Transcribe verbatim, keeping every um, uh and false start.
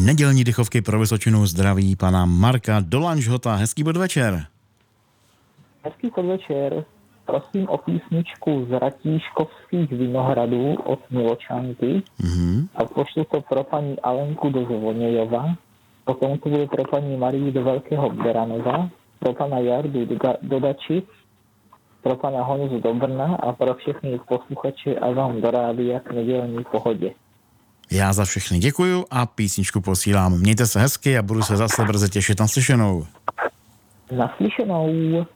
nedělní dychovky pro Vysočinu zdraví pana Marka Dolanžhota. Hezký podvečer. Hezký podvečer. Prosím o písničku z Ratíškovských Vinohradů od Miločanky. Mm-hmm. A pošlu to pro paní Alenku do Zvonějova. Potom to bude pro paní Marii do Velkého Beranova, pro pana Jardu do, do Dačic, pro pana Honzu do Brna a pro všechny posluchače a vám do rádia k nedělní pohodě. Já za všechny děkuju a písničku posílám. Mějte se hezky a budu se zase brzy těšit na slyšenou. Na slyšenou.